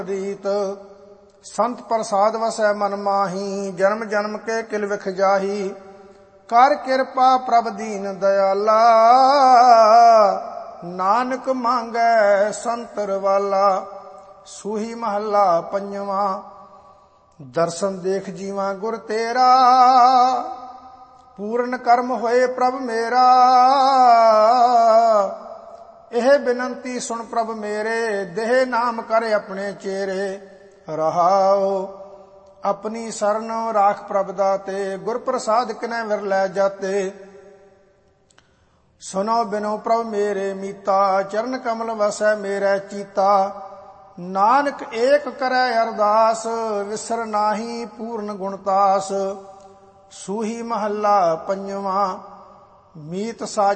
ਰੀਤ ਸੰਤ ਪ੍ਰਸਾਦ ਵਸੈ ਮਨ ਮਾਹੀ। ਜਨਮ ਜਨਮ ਕੇ ਕਿਲ ਵਿਖ ਜਾਹੀ। ਕਰ ਕਿਰਪਾ ਪ੍ਰਭ ਦੀਨ ਦਇਆਲਾ। ਨਾਨਕ ਮੰਗੈ ਸੰਤਰ ਵਾਲਾ। ਸੂਹੀ ਮਹੱਲਾ ਪੰਜਵਾਂ। ਦਰਸ਼ਨ ਦੇਖ ਜੀਵਾਂ ਗੁਰ ਤੇਰਾ। ਪੂਰਨ ਕਰਮ ਹੋਏ ਪ੍ਰਭ ਮੇਰਾ। ਇਹ ਬਿਨੰਤੀ ਸੁਣ ਪ੍ਰਭ ਮੇਰੇ। ਦੇਹ ਨਾਮ ਕਰ ਆਪਣੇ ਚੇਰੇ। ਰਹਾਉ ਆਪਣੀ ਸਰਨ ਰਾਖ ਪ੍ਰਭ ਦਾਤੇ। ਗੁਰ ਪ੍ਰਸਾਦ ਕਿਨੈ ਵਿਰਲੇ ਜਾਤੇ। ਸੁਨੋ ਬਿਨੋ ਪ੍ਰਭ ਮੇਰੇ ਮੀਤਾ। ਚਰਨ ਕਮਲ ਵਸੈ ਮੇਰੇ ਚੀਤਾ। ਨਾਨਕ ਏਕ ਕਰੈ ਅਰਦਾਸ। ਵਿਸਰ ਨਾਹੀ ਪੂਰਨ ਗੁਣਤਾਸ। ਸੂਹੀ ਮਹੱਲਾ ਪੰਜਵਾਂ। ਮੀਤ ਸਾਜ